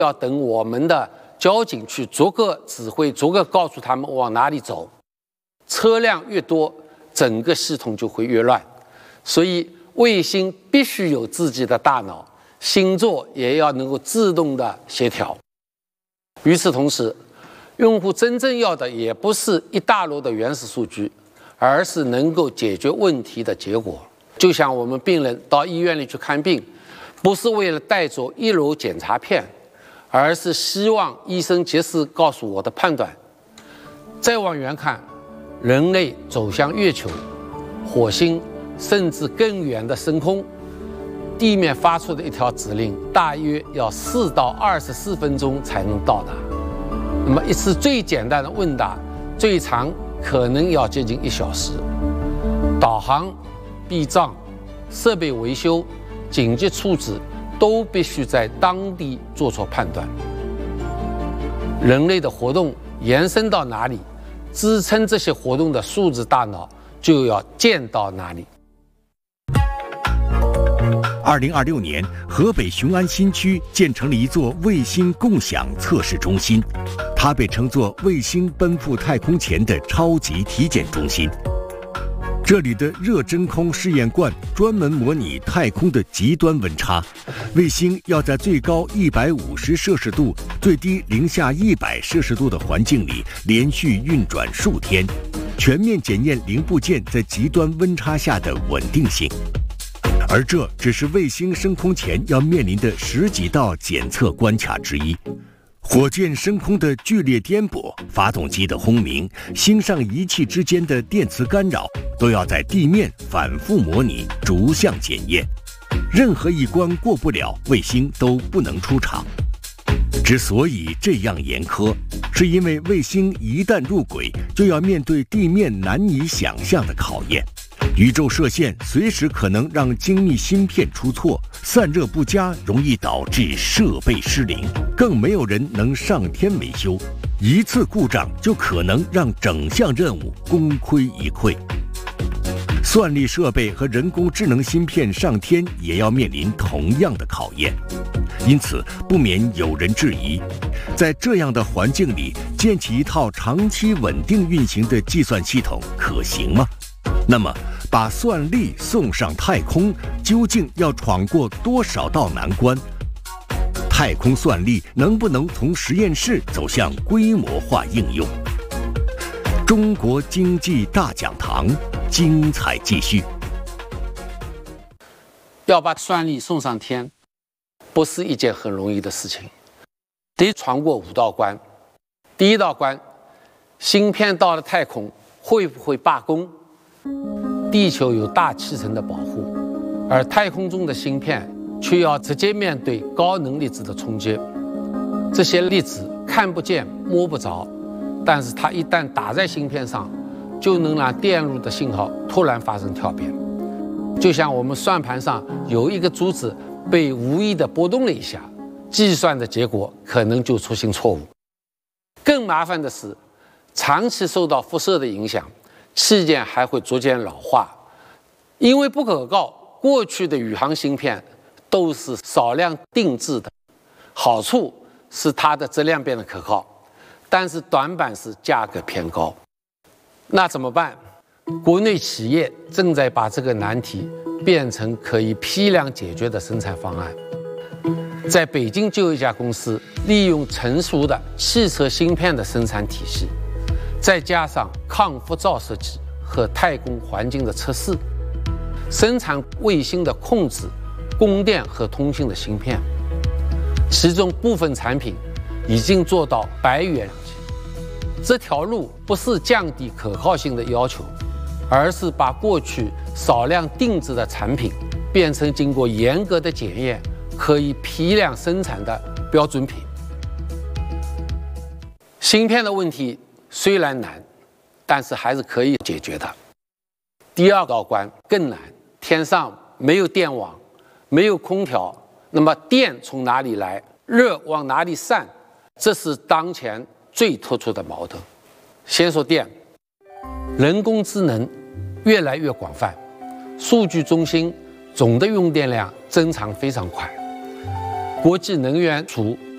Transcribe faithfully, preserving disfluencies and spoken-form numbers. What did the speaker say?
要等我们的交警去逐个指挥、逐个告诉他们往哪里走。车辆越多，整个系统就会越乱。所以卫星必须有自己的大脑，星座也要能够自动的协调。与此同时，用户真正要的也不是一大摞的原始数据，而是能够解决问题的结果。就像我们病人到医院里去看病，不是为了带着一篓检查片，而是希望医生及时告诉我的判断。再往远看，人类走向月球、火星，甚至更远的深空，地面发出的一条指令，大约要四到二十四分钟才能到达。那么一次最简单的问答，最长可能要接近一小时。导航、避障、设备维修、紧急处置都必须在当地做出判断。人类的活动延伸到哪里，支撑这些活动的数字大脑就要建到哪里。 二零二六年，河北雄安新区建成了一座卫星共享测试中心，它被称作卫星奔赴太空前的超级体检中心。这里的热真空试验罐专门模拟太空的极端温差，卫星要在最高一百五十摄氏度、最低零下一百摄氏度的环境里连续运转数天，全面检验零部件在极端温差下的稳定性。而这只是卫星升空前要面临的十几道检测关卡之一。火箭升空的剧烈颠簸、发动机的轰鸣、星上仪器之间的电磁干扰，都要在地面反复模拟、逐项检验。任何一关过不了，卫星都不能出场。之所以这样严苛，是因为卫星一旦入轨，就要面对地面难以想象的考验。宇宙射线随时可能让精密芯片出错，散热不佳容易导致设备失灵，更没有人能上天维修，一次故障就可能让整项任务功亏一篑。算力设备和人工智能芯片上天也要面临同样的考验，因此不免有人质疑，在这样的环境里建起一套长期稳定运行的计算系统可行吗？那么把算力送上太空，究竟要闯过多少道难关？太空算力能不能从实验室走向规模化应用？中国经济大讲堂，精彩继续。 要把算力送上天，不是一件很容易的事情，得闯过五道关。第一道关，芯片到了太空会不会罢工？地球有大气层的保护，而太空中的芯片却要直接面对高能粒子的冲击。这些粒子看不见摸不着，但是它一旦打在芯片上，就能让电路的信号突然发生跳变。就像我们算盘上有一个珠子被无意的波动了一下，计算的结果可能就出现错误。更麻烦的是，长期受到辐射的影响，器件还会逐渐老化。因为不可靠，过去的宇航芯片都是少量定制的，好处是它的质量变得可靠，但是短板是价格偏高。那怎么办？国内企业正在把这个难题变成可以批量解决的生产方案。在北京就有一家公司利用成熟的汽车芯片的生产体系，再加上抗辐照设计和太空环境的测试，生产卫星的控制、供电和通信的芯片。其中部分产品已经做到百元级。这条路不是降低可靠性的要求，而是把过去少量定制的产品变成经过严格的检验、可以批量生产的标准品。芯片的问题虽然难，但是还是可以解决的。第二道关更难，天上没有电网，没有空调，那么电从哪里来，热往哪里散，这是当前最突出的矛盾。先说电，人工智能越来越广泛，数据中心总的用电量增长非常快。国际能源署